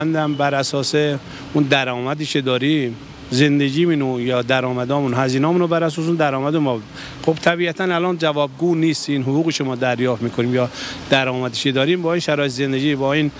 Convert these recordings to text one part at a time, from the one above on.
بر اساس اون درآمدی که داریم زندگیمون یا درآمدامون هزینه‌مون رو بر اساس اون درآمد ما خب طبیعتاً الان جوابگو نیست این حقوقی که ما دریافت می‌کنیم یا درآمدی که داریم با این شرایط زندگی با این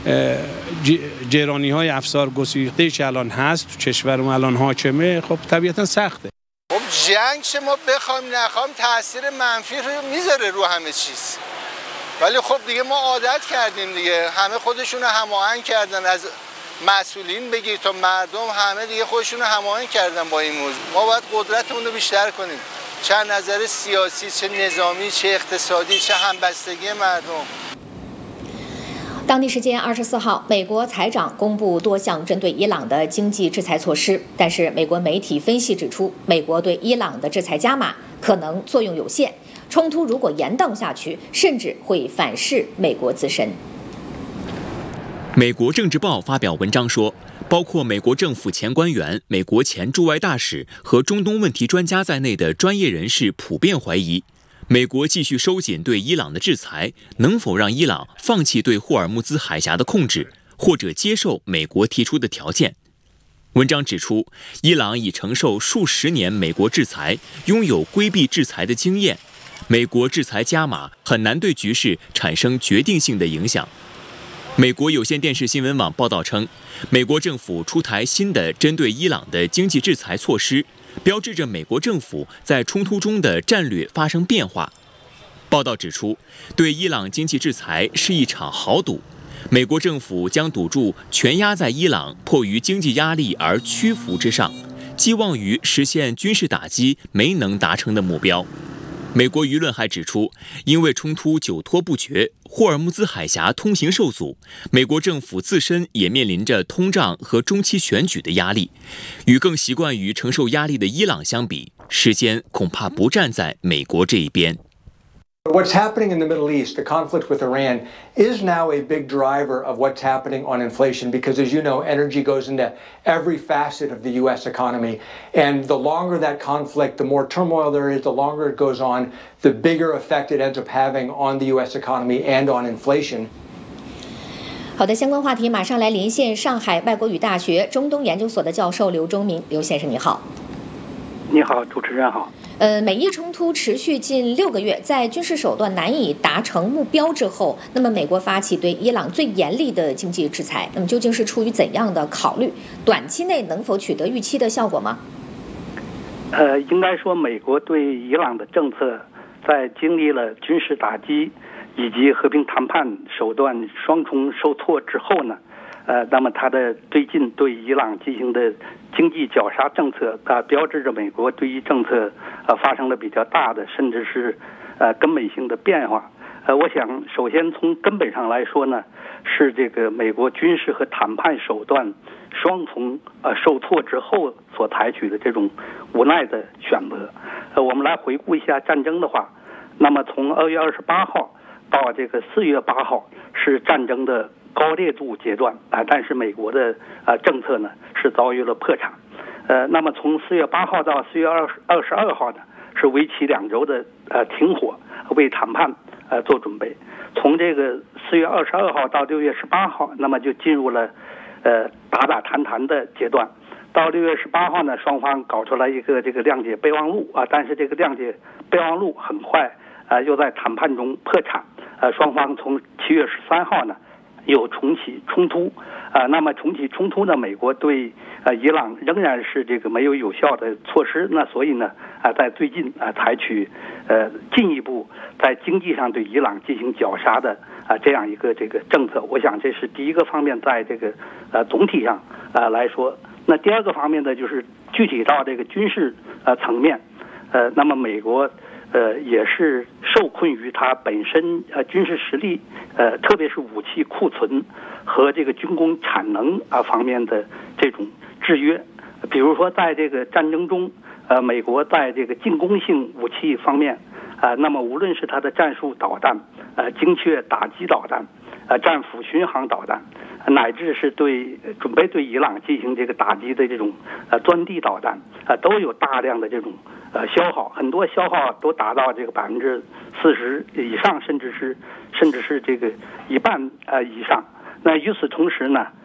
جرانی‌های افسار گسیخته‌ای که الان هست تو کشورمون الان حاکمه خب طبیعتاً سخته. خب جنگ ما بخوام نخوام تاثیر منفی رو میذاره رو همه چیز. ولی خب دیگه ما عادت کردیم دیگه همه خودشون رو هماهنگ کردن از مسئولین بگیر تا مردم همه دیگه خودشون رو هماهنگ کردن با این موضوع. ما باید قدرتمون رو بیشتر کنیم چه نظر سیاسی چه نظامی چه اقتصادی چه همبستگی مردم。 当地时间24号，美国财长公布多项针对伊朗的经济制裁措施，但是美国媒体分析指出，美国对伊朗的制裁加码可能作用有限，冲突如果延宕下去，甚至会反噬美国自身。 美国政治报发表文章说，包括美国政府前官员、美国前驻外大使和中东问题专家在内的专业人士普遍怀疑，美国继续收紧对伊朗的制裁，能否让伊朗放弃对霍尔木兹海峡的控制，或者接受美国提出的条件。文章指出，伊朗已承受数十年美国制裁，拥有规避制裁的经验，美国制裁加码很难对局势产生决定性的影响。美国有线电视新闻网报道称，美国政府出台新的针对伊朗的经济制裁措施，标志着美国政府在冲突中的战略发生变化。报道指出，对伊朗经济制裁是一场豪赌，美国政府将赌注全压在伊朗迫于经济压力而屈服之上，寄望于实现军事打击没能达成的目标。美国舆论还指出，因为冲突久拖不决，霍尔木兹海峡通行受阻，美国政府自身也面临着通胀和中期选举的压力。与更习惯于承受压力的伊朗相比，时间恐怕不站在美国这一边。 What's happening in the Middle East, the conflict with Iran, is now a big driver of what's happening on inflation because, as you know, energy goes into every facet of the U.S. economy. And the longer that conflict, the more turmoil there is, the longer it goes on, the bigger effect it ends up having on the U.S. economy and on inflation. 好的，相关话题马上来连线上海外国语大学中东研究所的教授刘忠明。刘先生你好。 你好，主持人好。 美伊冲突持续近6个月，在军事手段难以达成目标之后，那么美国发起对伊朗最严厉的经济制裁，那么究竟是出于怎样的考虑？短期内能否取得预期的效果吗？ 应该说，美国对伊朗的政策，在经历了军事打击以及和平谈判手段双重受挫之后呢，那么它的最近对伊朗进行的经济绞杀政策，标志着美国对于政策发生了比较大的甚至是根本性的变化。我想首先从根本上来说呢，是这个美国军事和谈判手段双重受挫之后所采取的这种无奈的选择。我们来回顾一下战争的话，那么从2月28号到这个4月8号是战争的高烈度阶段但是美国的政策呢是遭遇了破产。那么从4月8号到4月22号呢是为期2周的停火，为谈判做准备。从这个4月22号到6月18号，那么就进入了打谈的阶段。到6月18号呢，双方搞出来一个这个谅解备忘录但是这个谅解备忘录很快又在谈判中破产。双方从7月13号呢又重启冲突。那么重启冲突呢，美国对伊朗仍然是这个没有有效的措施，那所以呢在最近采取进一步在经济上对伊朗进行绞杀的这样一个这个政策。我想这是第一个方面，在这个总体上来说。那第二个方面呢，就是具体到这个军事层面，那么美国也是受困于它本身军事实力特别是武器库存和这个军工产能方面的这种制约。比如说在这个战争中美国在这个进攻性武器方面那么无论是它的战术导弹精确打击导弹战斧巡航导弹，乃至是准备对伊朗进行这个打击的这种钻地导弹都有大量的这种消耗，很多消耗都达到这个40%以上，甚至是这个一半以上。那与此同时呢，